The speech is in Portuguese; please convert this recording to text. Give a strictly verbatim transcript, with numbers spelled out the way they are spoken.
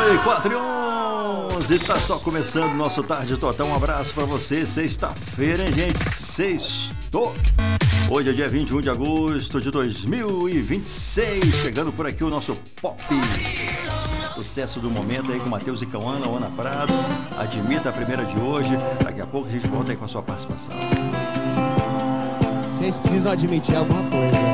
e quatro e onze, tá só começando o nosso Tarde Total. Um abraço pra você, sexta-feira, hein, gente? Sextou. Hoje é dia vinte e um de agosto de dois mil e vinte e seis. Chegando por aqui o nosso pop. Sucesso do momento aí com Matheus e Cauã, Ana Prado. Admita a primeira de hoje. Daqui a pouco a gente volta aí com a sua participação. Vocês precisam admitir alguma coisa.